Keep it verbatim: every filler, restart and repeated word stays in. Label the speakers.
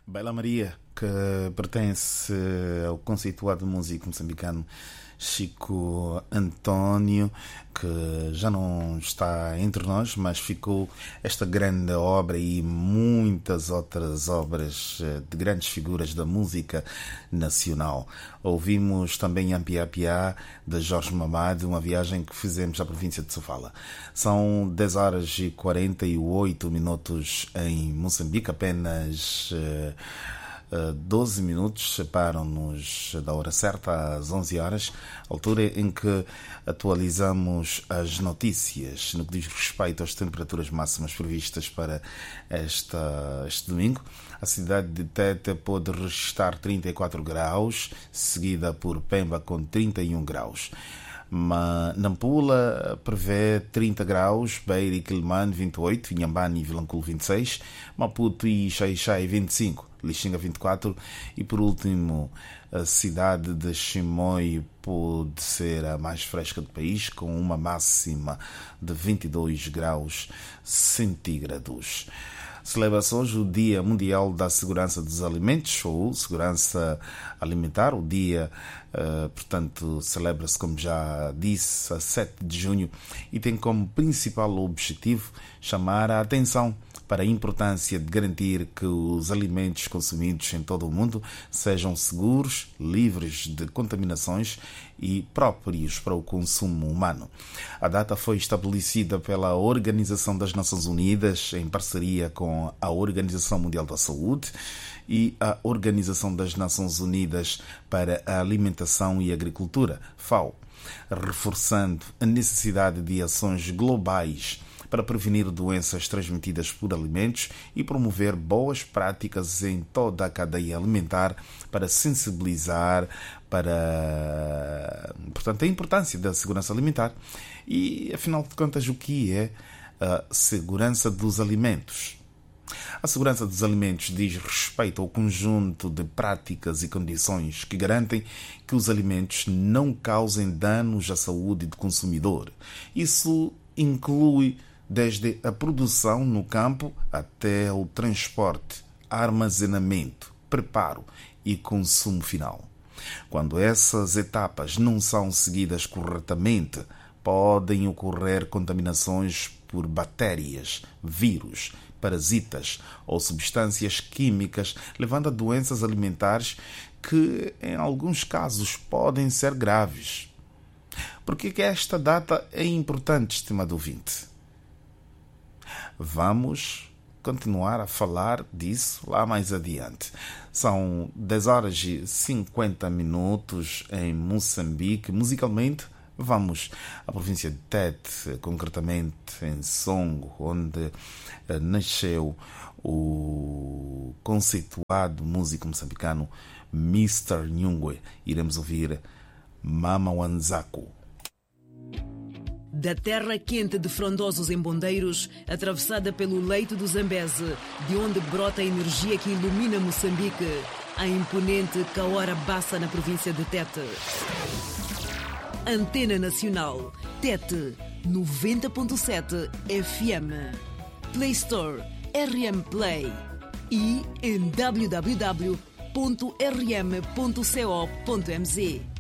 Speaker 1: Bela Maria, que pertence ao conceituado músico moçambicano Chico António, que já não está entre nós, mas ficou esta grande obra e muitas outras obras de grandes figuras da música nacional. Ouvimos também Ampia Apiá, de Jorge Mamad, uma viagem que fizemos à província de Sofala. São dez horas e quarenta e oito minutos em Moçambique, apenas doze minutos separam-nos da hora certa, às onze horas, altura em que atualizamos as notícias no que diz respeito às temperaturas máximas previstas para esta, este domingo. A cidade de Tete pode registrar trinta e quatro graus, seguida por Pemba com trinta e um graus. Nampula prevê trinta graus, Beira e Quelimane vinte e oito, Inhambane e Vilanculo vinte e seis, Maputo e Xai-Xai vinte e cinco, Lixinga vinte e quatro e por último a cidade de Chimoio pode ser a mais fresca do país, com uma máxima de vinte e dois graus centígrados. Celebra-se hoje o Dia Mundial da Segurança dos Alimentos, ou Segurança Alimentar. O dia, uh, portanto, celebra-se, como já disse, a sete de junho e tem como principal objetivo chamar a atenção para a importância de garantir que os alimentos consumidos em todo o mundo sejam seguros, livres de contaminações e próprios para o consumo humano. A data foi estabelecida pela Organização das Nações Unidas em parceria com a Organização Mundial da Saúde e a Organização das Nações Unidas para a Alimentação e Agricultura, FAO, reforçando a necessidade de ações globais para prevenir doenças transmitidas por alimentos e promover boas práticas em toda a cadeia alimentar para sensibilizar para, portanto, a importância da segurança alimentar. E, afinal de contas, o que é a segurança dos alimentos? A segurança dos alimentos diz respeito ao conjunto de práticas e condições que garantem que os alimentos não causem danos à saúde do consumidor. Isso inclui desde a produção no campo até o transporte, armazenamento, preparo e consumo final. Quando essas etapas não são seguidas corretamente, podem ocorrer contaminações por bactérias, vírus, parasitas ou substâncias químicas, levando a doenças alimentares que, em alguns casos, podem ser graves. Por que esta data é importante, estimado ouvinte? Vamos continuar a falar disso lá mais adiante. São dez horas e cinquenta minutos em Moçambique. Musicalmente, vamos à província de Tete, concretamente em Songo, onde nasceu o conceituado músico moçambicano mister Nyungwe. Iremos ouvir Mama Wanzaku.
Speaker 2: Da terra quente de frondosos embondeiros, atravessada pelo leito do Zambeze, de onde brota a energia que ilumina Moçambique, a imponente Kaora Bassa na província de Tete. Antena Nacional, Tete, noventa ponto sete F M. Play Store, R M Play. E em w w w ponto r m ponto co ponto m z.